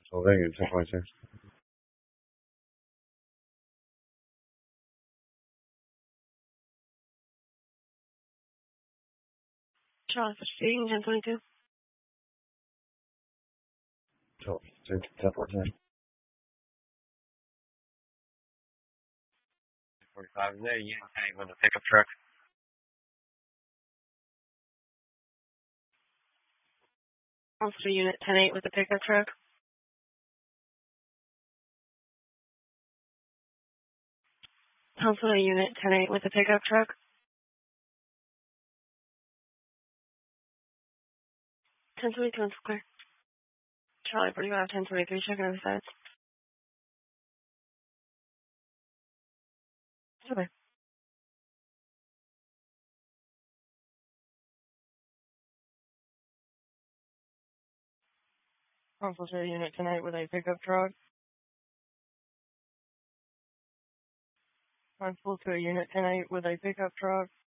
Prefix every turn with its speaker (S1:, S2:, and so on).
S1: Pennsylvania, 10.6.
S2: Charlie, speaking, 1022.
S1: 10.6. 45 is there, unit 10 with a pickup truck.
S2: Officer Unit 10-8 with a pickup truck. Pennsylvania Unit 10-8 with a pickup truck. 1022 and Square. Charlie 45, 1023, checking over sides. Okay. Officer Unit 10-8 with a pickup truck. I'm full to a Unit 10-8 with a pickup truck.